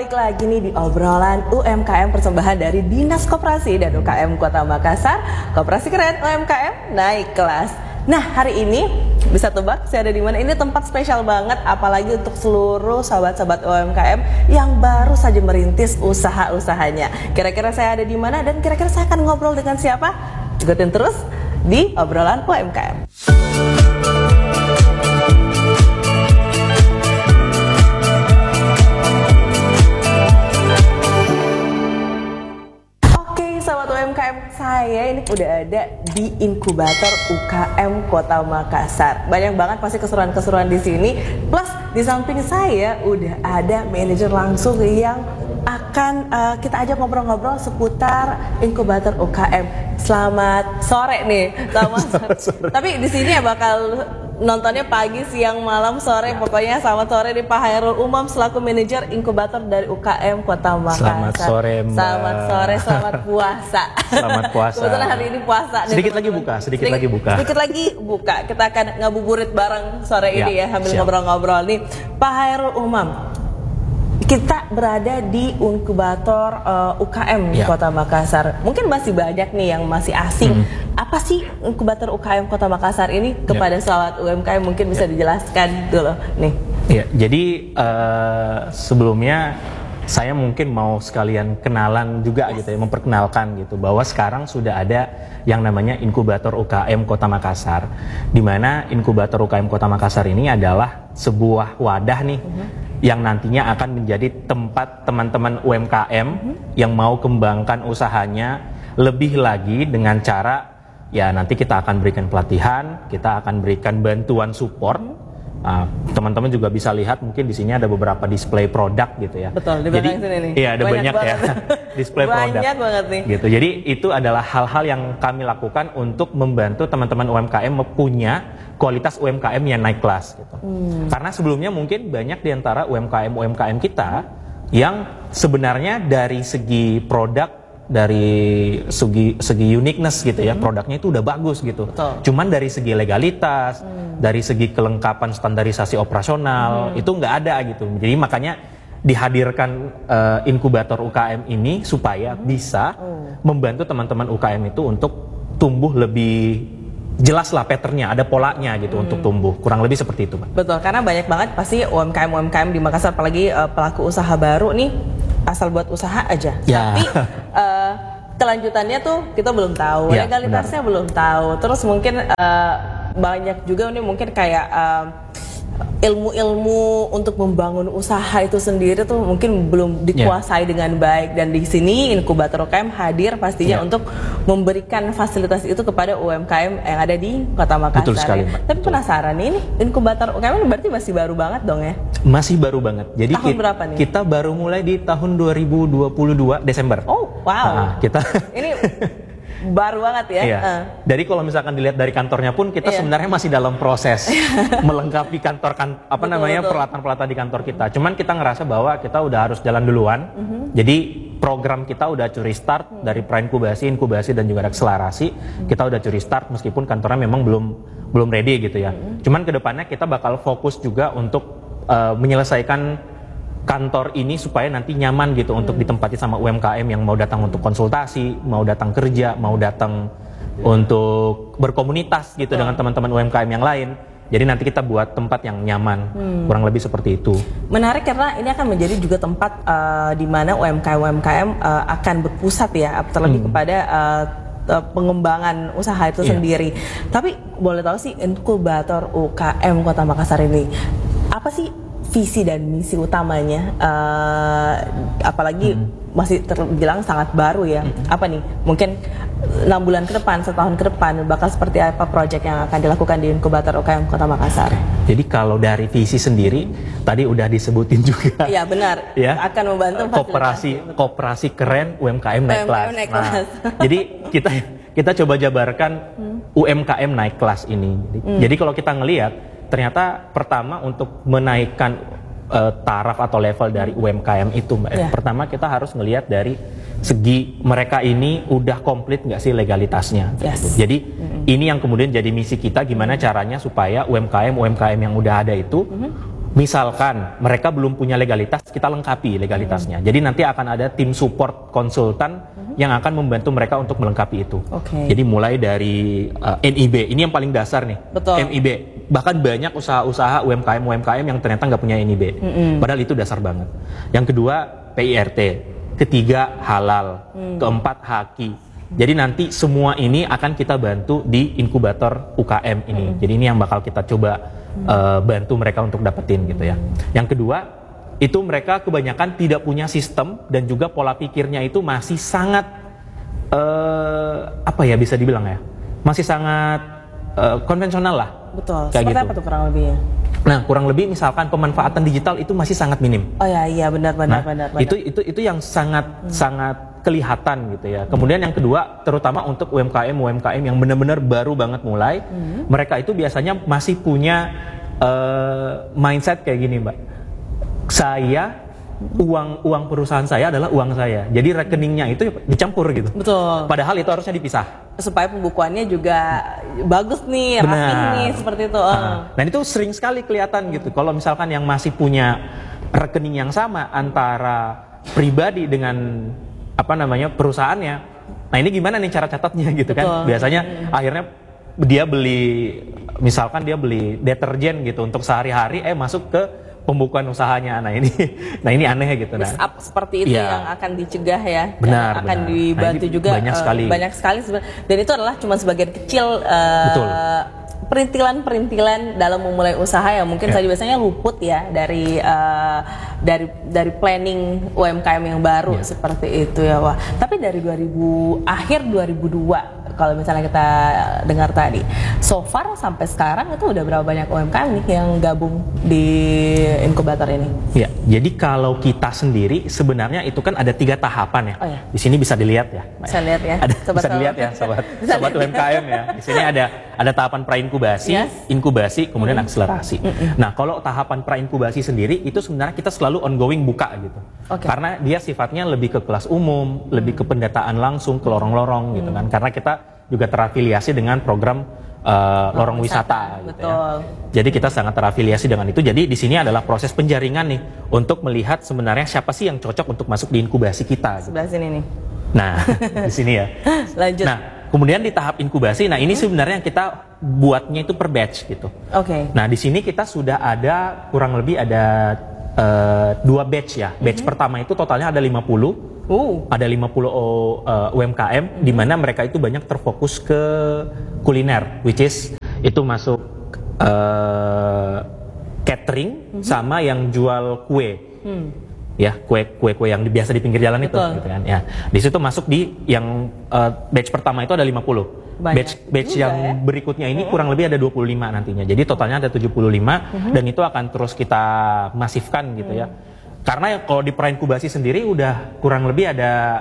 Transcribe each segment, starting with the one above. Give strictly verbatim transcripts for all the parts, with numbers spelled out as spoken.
balik lagi nih di obrolan U M K M persembahan dari Dinas Koperasi dan U K M Kota Makassar. Koperasi keren, U M K M naik kelas. Nah, hari ini bisa tebak saya ada di mana? Ini tempat spesial banget, apalagi untuk seluruh sahabat-sahabat U M K M yang baru saja merintis usaha-usahanya. Kira-kira saya ada di mana dan kira-kira saya akan ngobrol dengan siapa? Ikutin terus di obrolan U M K M. Saya ini udah ada di inkubator U K M Kota Makassar. Banyak banget pasti keseruan-keseruan di sini. Plus di samping saya udah ada manajer langsung yang akan uh, kita ajak ngobrol-ngobrol seputar inkubator U K M. Selamat sore nih, selamat sore. Tapi di sini ya bakal nontonnya pagi, siang, malam, sore, pokoknya selamat sore di Pak Hairul Umam selaku manajer inkubator dari U K M Kota Makassar. Selamat sore, Mbak. Selamat sore, selamat puasa. Selamat puasa. Kebetulan hari ini puasa. Sedikit nih, lagi buka, sedikit, sedikit lagi buka. Sedikit lagi buka. Kita akan ngabuburit bareng sore ya, ini ya, sambil ngobrol-ngobrol nih. Pak Hairul Umam, kita berada di inkubator uh, U K M ya. Kota Makassar. Mungkin masih banyak nih yang masih asing. Hmm. Apa sih inkubator U K M Kota Makassar ini? Kepada ya. Sahabat U M K M mungkin bisa ya. dijelaskan dulu nih. Ya, jadi uh, sebelumnya saya mungkin mau sekalian kenalan juga yes. gitu ya, memperkenalkan gitu bahwa sekarang sudah ada yang namanya inkubator U K M Kota Makassar, di mana inkubator U K M Kota Makassar ini adalah sebuah wadah nih uh-huh. yang nantinya akan menjadi tempat teman-teman U M K M uh-huh. yang mau kembangkan usahanya lebih lagi dengan cara ya nanti kita akan berikan pelatihan, kita akan berikan bantuan support. uh-huh. Uh, teman-teman juga bisa lihat mungkin di sini ada beberapa display produk gitu ya. Betul, di belakang sini nih. Iya, ada banyak, banyak ya display produk. Banyak banget nih. Gitu. Jadi itu adalah hal-hal yang kami lakukan untuk membantu teman-teman U M K M punya kualitas U M K M yang naik kelas gitu. Hmm. Karena sebelumnya mungkin banyak di antara U M K M U M K M kita yang sebenarnya dari segi produk, dari segi segi uniqueness gitu ya, hmm. produknya itu udah bagus gitu. Betul. Cuman dari segi legalitas, hmm. dari segi kelengkapan standarisasi operasional hmm. itu nggak ada gitu. Jadi makanya dihadirkan uh, inkubator U K M ini supaya hmm. bisa hmm. membantu teman-teman U K M itu untuk tumbuh lebih jelas lah patternnya, ada polanya gitu hmm. untuk tumbuh. Kurang lebih seperti itu, Mbak. Betul, karena banyak banget pasti U M K M U M K M di Makassar, apalagi uh, pelaku usaha baru nih asal buat usaha aja, ya. tapi uh, kelanjutannya tuh kita belum tahu, ya, legalitasnya benar. belum tahu. Terus mungkin uh, banyak juga nih mungkin kayak uh, ilmu-ilmu untuk membangun usaha itu sendiri tuh mungkin belum dikuasai yeah. dengan baik, dan di sini inkubator U K M hadir pastinya yeah. untuk memberikan fasilitas itu kepada U M K M yang ada di Kota Makassar. Betul sekali, Mbak. Tapi Betul. penasaran ini inkubator U K M berarti masih baru banget dong ya? Masih baru banget. Jadi tahun kita, berapa nih? Kita baru mulai di tahun dua ribu dua puluh dua Desember. Oh wow. Nah, kita ini baru banget ya. Iya. Uh. Jadi kalau misalkan dilihat dari kantornya pun kita iya. sebenarnya masih dalam proses melengkapi kantor kan apa betul, namanya peralatan-peralatan di kantor kita. Cuman kita ngerasa bahwa kita udah harus jalan duluan. Uh-huh. Jadi program kita udah curi start uh-huh. dari pra-inkubasi, inkubasi dan juga akselerasi. Uh-huh. Kita udah curi start meskipun kantornya memang belum belum ready gitu ya. Uh-huh. Cuman kedepannya kita bakal fokus juga untuk uh, menyelesaikan kantor ini supaya nanti nyaman gitu hmm. untuk ditempati sama U M K M yang mau datang untuk konsultasi, mau datang kerja, mau datang untuk berkomunitas gitu oh. dengan teman-teman U M K M yang lain. Jadi nanti kita buat tempat yang nyaman, hmm. kurang lebih seperti itu. Menarik karena ini akan menjadi juga tempat uh, di mana U M K M U M K M uh, akan berpusat ya, terlebih hmm. kepada uh, pengembangan usaha itu yeah. sendiri. Tapi boleh tahu sih inkubator U K M Kota Makassar ini apa sih visi dan misi utamanya, uh, apalagi hmm. masih terbilang sangat baru ya. Hmm. Apa nih? Mungkin enam bulan ke depan, setahun ke depan bakal seperti apa proyek yang akan dilakukan di inkubator U K M Kota Makassar? Jadi kalau dari visi sendiri tadi udah disebutin juga. Iya benar. Ya. Akan membantu koperasi koperasi keren U M K M naik U M K M kelas. Naik nah, kelas. Jadi kita kita coba jabarkan hmm. U M K M naik kelas ini. Jadi, hmm. jadi kalau kita ngelihat ternyata pertama untuk menaikkan uh, taraf atau level dari U M K M itu, Mbak. Yeah. Pertama kita harus ngelihat dari segi mereka ini udah komplit nggak sih legalitasnya. Yes. Jadi mm-hmm. ini yang kemudian jadi misi kita, gimana caranya supaya U M K M U M K M yang udah ada itu mm-hmm. Misalkan mereka belum punya legalitas, kita lengkapi legalitasnya. Hmm. Jadi nanti akan ada tim support konsultan hmm. yang akan membantu mereka untuk melengkapi itu. Okay. Jadi mulai dari uh, N I B, ini yang paling dasar nih. Betul. N I B, bahkan banyak usaha-usaha U M K M U M K M yang ternyata nggak punya N I B. Hmm. Padahal itu dasar banget. Yang kedua P I R T, ketiga halal, hmm. keempat haki. Jadi nanti semua ini akan kita bantu di inkubator U K M ini. Hmm. Jadi ini yang bakal kita coba Uh, bantu mereka untuk dapetin gitu ya. Yang kedua, itu mereka kebanyakan tidak punya sistem dan juga pola pikirnya itu masih sangat uh, apa ya bisa dibilang ya, masih sangat uh, konvensional lah. Betul. Kayak Seperti gitu. apa tuh kurang lebihnya? Nah, kurang lebih misalkan pemanfaatan digital itu masih sangat minim. Oh ya, iya benar benar nah, benar. benar. Itu itu itu yang sangat hmm. sangat kelihatan gitu ya. Kemudian yang kedua, terutama untuk U M K M U M K M yang benar-benar baru banget mulai, hmm. mereka itu biasanya masih punya uh, mindset kayak gini, Mbak. Saya uang uang perusahaan saya adalah uang saya. Jadi rekeningnya itu dicampur gitu. Betul. Padahal itu harusnya dipisah. Supaya pembukuannya juga bagus nih, rapi nih seperti itu. Nah, dan itu sering sekali kelihatan gitu. Kalau misalkan yang masih punya rekening yang sama antara pribadi dengan apa namanya perusahaannya. Nah ini gimana nih cara catatnya gitu. Betul. Kan? Biasanya hmm. akhirnya dia beli, misalkan dia beli deterjen gitu untuk sehari-hari, eh masuk ke pembukuan usahanya. Nah ini, nah ini aneh gitu. Nah, up seperti itu ya. Yang akan dicegah ya, benar, yang akan benar. dibantu nah, juga banyak sekali, uh, banyak sekali dan itu adalah cuma sebagian kecil. Uh, Betul. Perintilan-perintilan dalam memulai usaha yang mungkin yeah. tadi biasanya luput ya dari uh, dari dari planning U M K M yang baru yeah. seperti itu ya wah. Tapi dari dua ribu akhir dua ribu dua kalau misalnya kita dengar tadi, so far sampai sekarang itu udah berapa banyak U M K M nih yang gabung di inkubator ini? Ya, jadi kalau kita sendiri sebenarnya itu kan ada tiga tahapan ya. Oh, ya. Di sini bisa dilihat ya. Bisa lihat ya. Ada, sobat bisa dilihat ya, sobat, sobat U M K M ya. Di sini ada ada tahapan pra-inkubasi, yes. inkubasi, kemudian mm. akselerasi. Mm-mm. Nah, kalau tahapan pra-inkubasi sendiri itu sebenarnya kita selalu ongoing buka gitu. Okay. Karena dia sifatnya lebih ke kelas umum, mm. lebih ke pendataan langsung ke lorong-lorong mm. gitu kan. Karena kita juga terafiliasi dengan program uh, lorong wisata, wisata gitu ya. Jadi kita sangat terafiliasi dengan itu. Jadi di sini adalah proses penjaringan nih untuk melihat sebenarnya siapa sih yang cocok untuk masuk di inkubasi kita. Sebelah gitu. Sini nih. Nah, di sini ya. Lanjut. Nah, kemudian di tahap inkubasi, nah ini sebenarnya kita buatnya itu per batch gitu. Oke. Okay. Nah, di sini kita sudah ada kurang lebih ada uh, dua batch ya. Batch mm-hmm. pertama itu totalnya ada lima puluh. Uh. Ada lima puluh uh, U M K M mm-hmm. di mana mereka itu banyak terfokus ke kuliner, which is itu masuk uh, catering mm-hmm. sama yang jual kue. Mm. Ya, kue-kue yang biasa di pinggir jalan. Betul. Itu gitu kan. Ya. Di situ masuk di yang uh, batch pertama itu ada lima puluh. Banyak. Batch batch juga, yang ya? Berikutnya ini mm-hmm. kurang lebih ada dua puluh lima nantinya. Jadi totalnya ada tujuh puluh lima mm-hmm. dan itu akan terus kita masifkan gitu mm. ya. Karena kalau di pra-inkubasi sendiri udah kurang lebih ada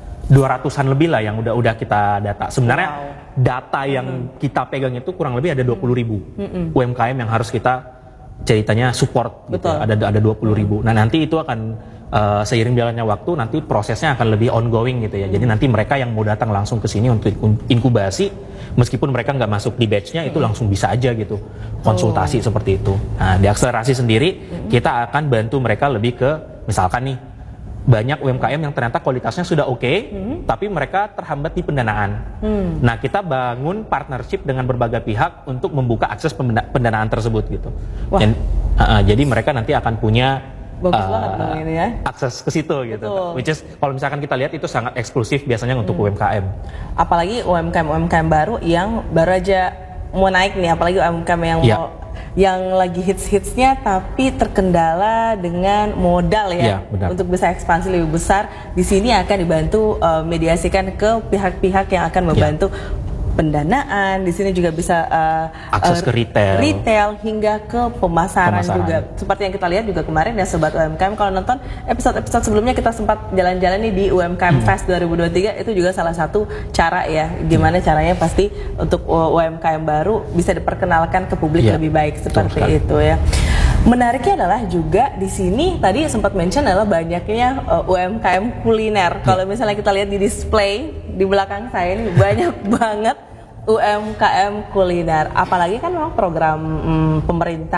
dua ratusan lebih lah yang udah udah kita data. Sebenarnya wow. data yang mm-hmm. kita pegang itu kurang lebih ada dua puluh ribu mm-hmm. U M K M yang harus kita ceritanya support gitu. ada ada dua puluh ribu. Nah nanti itu akan uh, seiring jalannya waktu nanti prosesnya akan lebih ongoing gitu ya. Jadi nanti mereka yang mau datang langsung ke sini untuk inkubasi meskipun mereka nggak masuk di batchnya itu langsung bisa aja gitu konsultasi oh. seperti itu. Nah di akselerasi sendiri kita akan bantu mereka lebih ke misalkan nih banyak U M K M yang ternyata kualitasnya sudah oke, okay, hmm. tapi mereka terhambat di pendanaan. Hmm. Nah, kita bangun partnership dengan berbagai pihak untuk membuka akses pendanaan tersebut gitu. Dan, uh, uh, jadi mereka nanti akan punya Bagus uh, banget ini ya. akses ke situ gitu. Betul. Which is kalau misalkan kita lihat itu sangat eksklusif biasanya untuk hmm. U M K M. Apalagi U M K M U M K M baru yang baru aja mau naik nih, apalagi U M K M yang ya. mau yang lagi hits-hitsnya tapi terkendala dengan modal ya, ya untuk bisa ekspansi lebih besar. Di sini akan dibantu uh, mediasikan ke pihak-pihak yang akan membantu ya. pendanaan. Di sini juga bisa uh, akses uh, ke retail, retail hingga ke pemasaran, pemasaran juga. Seperti yang kita lihat juga kemarin ya sobat U M K M, kalau nonton episode-episode sebelumnya kita sempat jalan-jalan nih di U M K M hmm. Fest dua ribu dua puluh tiga, itu juga salah satu cara ya gimana hmm. caranya pasti untuk U M K M baru bisa diperkenalkan ke publik yeah. lebih baik seperti Betul itu ya. Menariknya adalah juga di sini tadi sempat mention adalah banyaknya uh, U M K M kuliner. Kalau misalnya kita lihat di display di belakang saya ini banyak banget U M K M kuliner. Apalagi kan memang program hmm, pemerintah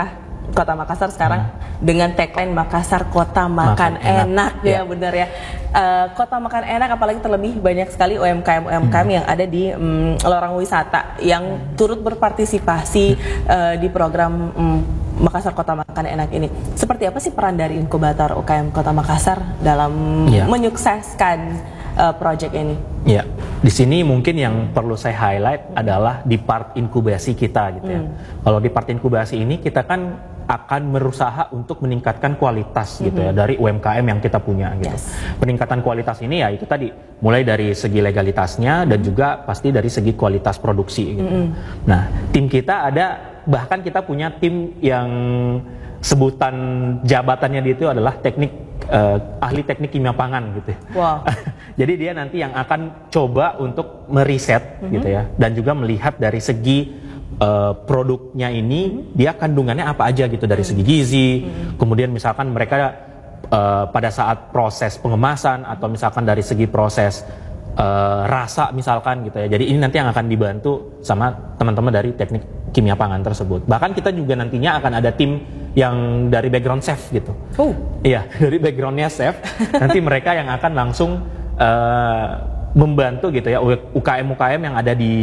Kota Makassar sekarang hmm. dengan tagline Makassar Kota Makan, Makan Enak, enak ya, ya benar ya. Uh, Kota Makan Enak, apalagi terlebih banyak sekali U M K M U M K M hmm. yang ada di um, lorong wisata yang hmm. turut berpartisipasi uh, di program um, Makassar Kota Makan Enak ini. Seperti apa sih peran dari inkubator U K M Kota Makassar dalam ya. menyukseskan uh, project ini? Ya, di sini mungkin yang perlu saya highlight adalah di part inkubasi kita gitu ya. Hmm. Kalau di part inkubasi ini kita kan akan berusaha untuk meningkatkan kualitas mm-hmm. gitu ya dari U M K M yang kita punya gitu. Yes. Peningkatan kualitas ini ya itu tadi mulai dari segi legalitasnya dan juga pasti dari segi kualitas produksi gitu. Mm-hmm. Nah, tim kita ada, bahkan kita punya tim yang sebutan jabatannya dia itu adalah teknik uh, ahli teknik kimia pangan gitu. Wow. Jadi dia nanti yang akan coba untuk meriset mm-hmm. gitu ya, dan juga melihat dari segi Uh, produknya ini hmm. dia kandungannya apa aja gitu dari segi gizi, hmm. kemudian misalkan mereka uh, pada saat proses pengemasan atau misalkan dari segi proses uh, rasa misalkan gitu ya. Jadi ini nanti yang akan dibantu sama teman-teman dari teknik kimia pangan tersebut. Bahkan kita juga nantinya akan ada tim yang dari background chef gitu. Oh. Iya, dari backgroundnya chef. Nanti mereka yang akan langsung uh, membantu gitu ya U K M U K M yang ada di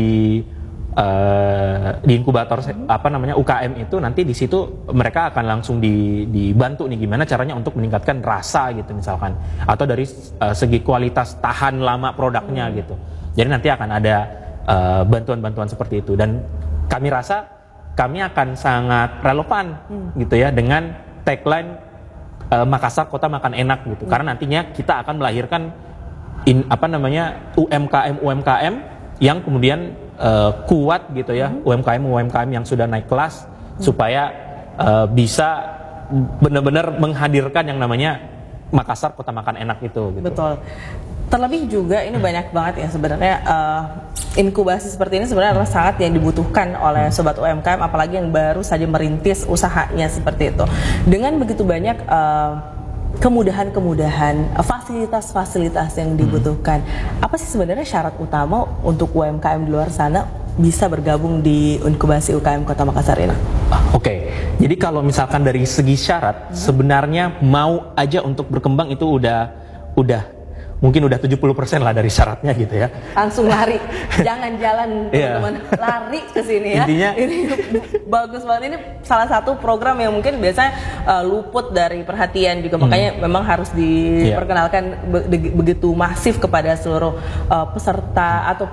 Uh, di inkubator apa namanya U K M itu, nanti di situ mereka akan langsung di, dibantu nih gimana caranya untuk meningkatkan rasa gitu misalkan, atau dari uh, segi kualitas tahan lama produknya gitu. Jadi nanti akan ada uh, bantuan-bantuan seperti itu, dan kami rasa kami akan sangat relevan hmm. gitu ya dengan tagline uh, Makassar Kota Makan Enak gitu, hmm. karena nantinya kita akan melahirkan in, apa namanya U M K M U M K M yang kemudian uh, kuat gitu ya, mm-hmm. U M K M U M K M yang sudah naik kelas, mm-hmm. supaya uh, bisa benar-benar menghadirkan yang namanya Makassar Kota Makan Enak itu gitu. Betul. Terlebih juga ini banyak banget ya sebenarnya uh, inkubasi seperti ini sebenarnya adalah sangat yang dibutuhkan oleh sobat U M K M, apalagi yang baru saja merintis usahanya seperti itu. Dengan begitu banyak uh, kemudahan-kemudahan, fasilitas-fasilitas yang dibutuhkan. Hmm. Apa sih sebenarnya syarat utama untuk U M K M di luar sana bisa bergabung di inkubasi U K M Kota Makassar ini? Oke, okay. Jadi kalau misalkan dari segi syarat, hmm. sebenarnya mau aja untuk berkembang itu udah udah mungkin udah tujuh puluh persen lah dari syaratnya gitu ya. Langsung lari, jangan jalan teman-teman, yeah. lari ke sini ya. Intinya ini bagus banget, ini salah satu program yang mungkin biasanya uh, luput dari perhatian juga, hmm. makanya memang harus diperkenalkan yeah. be- begitu masif kepada seluruh uh, peserta atau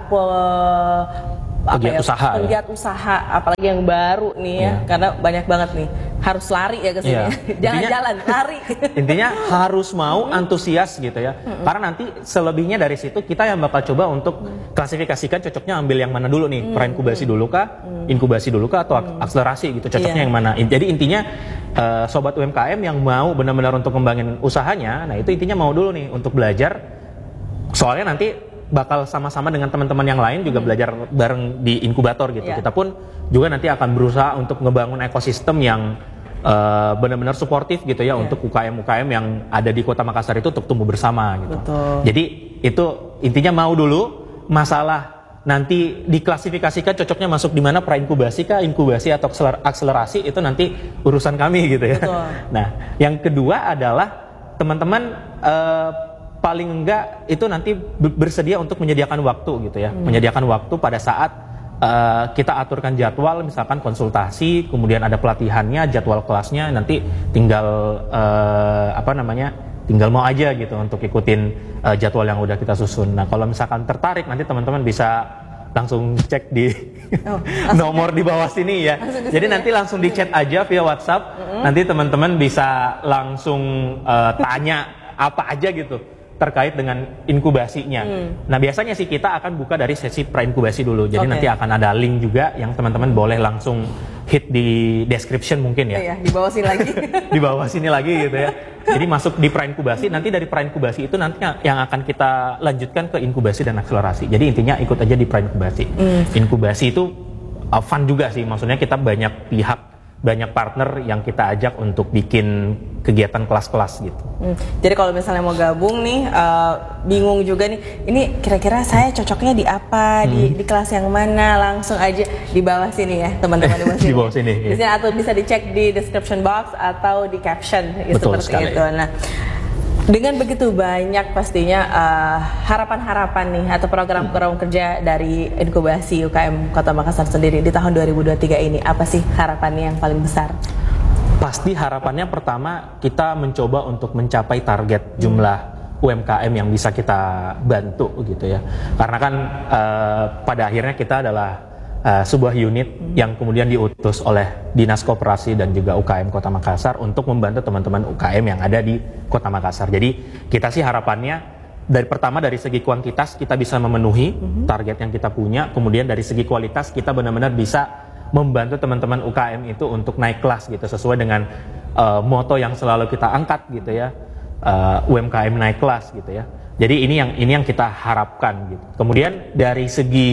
pe- pegiat ya, usaha, pegiat ya. usaha, apalagi yang baru nih ya, yeah. karena banyak banget nih harus lari ya ke sini, yeah. jangan intinya, jalan, lari. Intinya harus mau antusias gitu ya, mm-hmm. karena nanti selebihnya dari situ kita yang bakal coba untuk klasifikasikan cocoknya ambil yang mana dulu nih, mm-hmm. pra-inkubasi dulu kah, mm-hmm. inkubasi dulu kah, atau mm-hmm. akselerasi gitu, cocoknya yeah. yang mana. Jadi intinya uh, sobat U M K M yang mau benar-benar untuk kembangin usahanya, nah itu intinya mau dulu nih untuk belajar, soalnya nanti bakal sama-sama dengan teman-teman yang lain juga hmm. belajar bareng di inkubator gitu. Yeah. Kita pun juga nanti akan berusaha untuk ngebangun ekosistem yang uh, benar-benar suportif gitu ya, yeah. untuk U K M U K M yang ada di Kota Makassar itu untuk tumbuh bersama gitu. Betul. Jadi itu intinya mau dulu, masalah nanti diklasifikasikan cocoknya masuk di mana, pra-inkubasi kah, inkubasi atau akselerasi, itu nanti urusan kami gitu ya. Betul. Nah, yang kedua adalah teman-teman uh, paling enggak itu nanti bersedia untuk menyediakan waktu gitu ya, hmm. menyediakan waktu pada saat uh, kita aturkan jadwal, misalkan konsultasi, kemudian ada pelatihannya, jadwal kelasnya, nanti tinggal uh, apa namanya, tinggal mau aja gitu untuk ikutin uh, jadwal yang udah kita susun. Nah kalau misalkan tertarik, nanti teman-teman bisa langsung cek di oh, nomor di bawah sini ya. Jadi nanti langsung di chat aja via WhatsApp, mm-hmm. nanti teman-teman bisa langsung uh, tanya apa aja gitu terkait dengan inkubasinya. Hmm. Nah biasanya sih kita akan buka dari sesi pra-inkubasi dulu. Jadi okay. nanti akan ada link juga yang teman-teman boleh langsung hit di description mungkin ya. Iya, di bawah sini lagi. Di bawah sini lagi gitu ya. Jadi masuk di pra-inkubasi, nanti dari pra-inkubasi itu nanti yang akan kita lanjutkan ke inkubasi dan akselerasi. Jadi intinya ikut aja di pra-inkubasi. Hmm. Inkubasi itu uh, fun juga sih, maksudnya kita banyak pihak banyak partner yang kita ajak untuk bikin kegiatan kelas-kelas gitu. Hmm. Jadi kalau misalnya mau gabung nih, uh, bingung juga nih, ini kira-kira saya cocoknya di apa, hmm. di, di kelas yang mana, langsung aja di bawah sini ya teman-teman di bawah sini. Di bawah sini. Di sini atau bisa dicek di description box atau di caption, ya, Betul seperti sekali. itu. Nah, dengan begitu banyak pastinya uh, harapan-harapan nih atau program-program kerja dari inkubasi U K M Kota Makassar sendiri di tahun dua ribu dua puluh tiga ini, apa sih harapannya yang paling besar? Pasti harapannya pertama kita mencoba untuk mencapai target jumlah U M K M yang bisa kita bantu gitu ya. Karena kan uh, pada akhirnya kita adalah Uh, sebuah unit hmm. yang kemudian diutus oleh Dinas Koperasi dan juga U K M Kota Makassar untuk membantu teman-teman U K M yang ada di Kota Makassar. Jadi kita sih harapannya dari pertama dari segi kuantitas kita bisa memenuhi hmm. target yang kita punya, kemudian dari segi kualitas kita benar-benar bisa membantu teman-teman U K M itu untuk naik kelas gitu sesuai dengan uh, moto yang selalu kita angkat gitu ya, uh, U M K M naik kelas gitu ya. Jadi ini yang ini yang kita harapkan gitu. Kemudian dari segi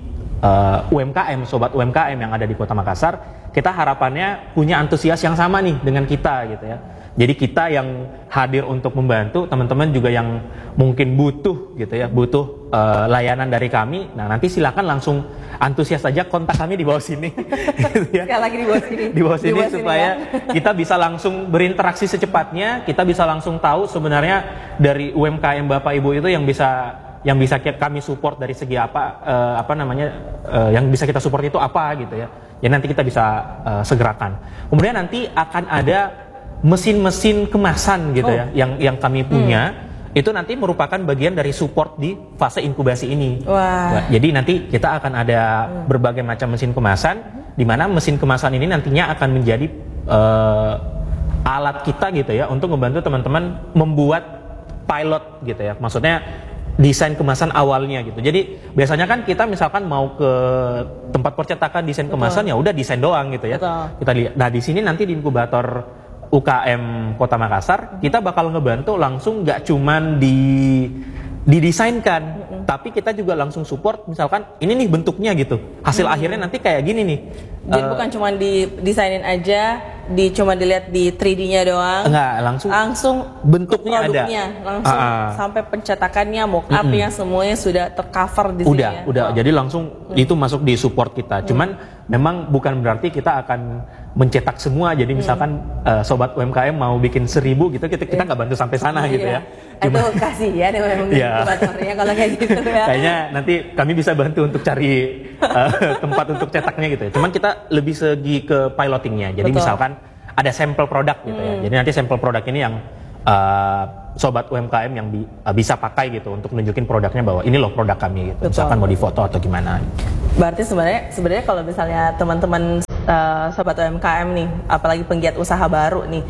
Uh, U M K M, sobat U M K M yang ada di Kota Makassar, kita harapannya punya antusias yang sama nih dengan kita gitu ya. Jadi kita yang hadir untuk membantu, teman-teman juga yang mungkin butuh gitu ya, butuh uh, layanan dari kami. Nah nanti silakan langsung antusias saja, kontak kami di bawah sini. Gitu ya. Sekali lagi di bawah sini. Di bawah sini, di bawah sini supaya sini, kita bisa langsung berinteraksi secepatnya, kita bisa langsung tahu sebenarnya dari U M K M Bapak Ibu itu yang bisa yang bisa kami support dari segi apa uh, apa namanya uh, yang bisa kita support itu apa gitu ya. Ya nanti kita bisa uh, segerakan. Kemudian nanti akan ada mesin-mesin kemasan gitu oh. ya yang yang kami punya. Hmm. Itu nanti merupakan bagian dari support di fase inkubasi ini. Wah. Nah, jadi nanti kita akan ada hmm. berbagai macam mesin kemasan hmm. di mana mesin kemasan ini nantinya akan menjadi uh, alat kita gitu ya untuk membantu teman-teman membuat pilot gitu ya. Maksudnya desain kemasan awalnya gitu. Jadi biasanya kan kita misalkan mau ke tempat percetakan desain Betul. kemasan ya udah desain doang gitu ya. Betul. Kita lihat. Nah di sini nanti di inkubator U K M Kota Makassar kita bakal ngebantu langsung nggak cuman di didesainkan, mm-hmm. tapi kita juga langsung support misalkan ini nih bentuknya gitu. Hasil mm-hmm. akhirnya nanti kayak gini nih. Jadi uh, bukan cuma didesainin aja, di cuma dilihat di tiga D-nya doang. Enggak, langsung langsung bentuknya ada. Langsung uh, sampai pencetakannya, mock-up-nya mm-hmm. semuanya sudah tercover di udah, sini. Ya? Udah, oh. jadi langsung mm-hmm. itu masuk di support kita. Cuman mm-hmm. memang bukan berarti kita akan mencetak semua. Jadi misalkan hmm. uh, sobat U M K M mau bikin seribu gitu, kita kita nggak bantu sampai sana iya. gitu ya. Cuma, itu kasihan ya memang iya. inkubatornya kalau kayak gitu ya. Kayaknya nanti kami bisa bantu untuk cari uh, tempat untuk cetaknya gitu ya. Cuman kita lebih segi ke pilotingnya. Jadi Betul. misalkan ada sampel produk gitu hmm. ya. Jadi nanti sampel produk ini yang uh, sobat U M K M yang bi uh, bisa pakai gitu untuk nunjukin produknya bahwa ini loh produk kami gitu. Betul. Misalkan mau difoto atau gimana. Berarti sebenarnya sebenarnya kalau misalnya teman-teman uh, sobat U M K M nih, apalagi penggiat usaha baru nih,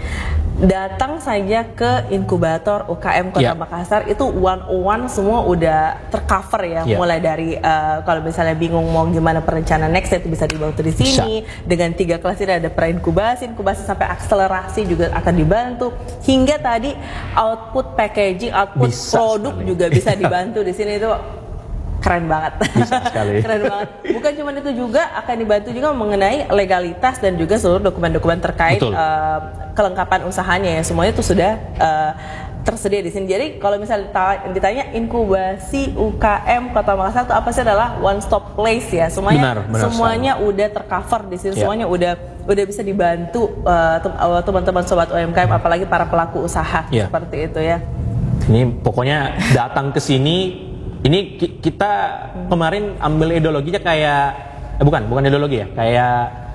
datang saja ke inkubator U K M Kota yeah. Makassar itu one on one semua udah tercover ya, yeah. mulai dari uh, kalau misalnya bingung mau gimana perencanaan next itu bisa dibantu di sini. Bisa. Dengan tiga kelas ini ada pra-inkubasi, inkubasi sampai akselerasi juga akan dibantu, hingga tadi output packaging, output bisa produk sekali. juga bisa dibantu di sini. Itu keren banget. Bisa sekali. Keren banget. Bukan cuma itu juga, akan dibantu juga mengenai legalitas dan juga seluruh dokumen-dokumen terkait uh, kelengkapan usahanya ya. Semuanya itu sudah uh, tersedia di sini. Jadi kalau misalnya ditanya inkubasi U K M Kota Makassar itu apa sih, adalah one stop place ya. Semuanya benar, benar semuanya sekali. udah tercover di sini. Yeah. Semuanya udah udah bisa dibantu uh, teman-teman sobat U M K M, apalagi para pelaku usaha yeah. seperti itu ya. Ini pokoknya datang ke sini. Ini kita kemarin ambil ideologinya kayak eh bukan bukan ideologi ya, kayak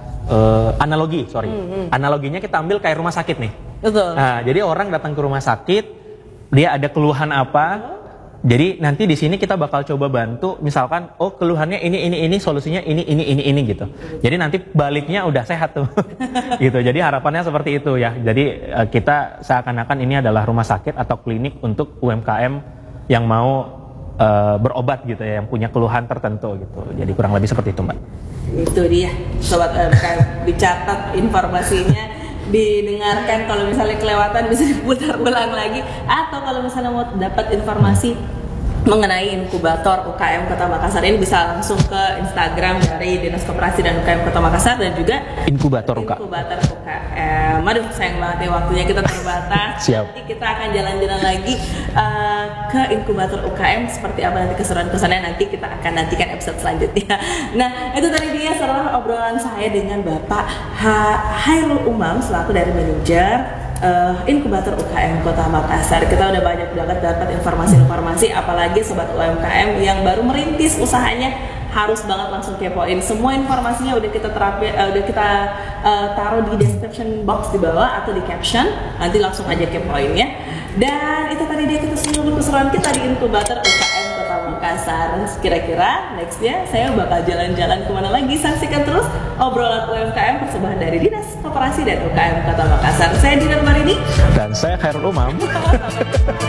uh, analogi sorry hmm, hmm. analoginya kita ambil kayak rumah sakit nih. Betul. Nah, jadi orang datang ke rumah sakit, dia ada keluhan apa, jadi nanti di sini kita bakal coba bantu, misalkan oh keluhannya ini ini ini, solusinya ini ini ini ini gitu. Jadi nanti baliknya udah sehat tuh, gitu. Jadi harapannya seperti itu ya. Jadi uh, kita seakan-akan ini adalah rumah sakit atau klinik untuk U M K M yang mau Uh, berobat gitu ya, yang punya keluhan tertentu gitu. Jadi kurang lebih seperti itu, Mbak. Itu dia, sobat U M K M, dicatat informasinya, didengarkan, kalau misalnya kelewatan bisa diputar ulang lagi, atau kalau misalnya mau dapat informasi mengenai inkubator U K M Kota Makassar ini bisa langsung ke Instagram dari Dinas Koperasi dan U K M Kota Makassar dan juga Inkubator U K M. Inkubator U K M. Aduh, sayang banget ya waktunya kita terbatas. Siap. Nanti kita akan jalan-jalan lagi uh, ke inkubator U K M, seperti apa nanti keseruan-keseruannya, nanti kita akan nantikan episode selanjutnya. Nah, itu tadi dia setelah obrolan saya dengan Bapak Hairul Umam selaku dari manajer Uh, inkubator U K M Kota Makassar. Kita udah banyak banget dapat informasi-informasi, apalagi sobat U M K M yang baru merintis usahanya harus banget langsung kepoin. Semua informasinya udah kita terapin, uh, udah kita uh, taruh di description box di bawah atau di caption. Nanti langsung aja kepoin ya. Dan itu tadi dia kita seluruh keseruan kita di inkubator U K M Kota Makassar. Kira-kira nextnya saya bakal jalan-jalan kemana lagi? Saksikan terus obrolan U M K M persembahan dari Dinas Koperasi dan U K M Kota Makassar. Saya Dina Marini Dan saya Khairul Umam.